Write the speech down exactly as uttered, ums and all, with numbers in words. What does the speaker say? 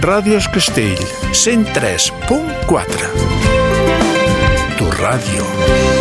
Ràdio Es Castell, cent tres punt quatre. Tu ràdio.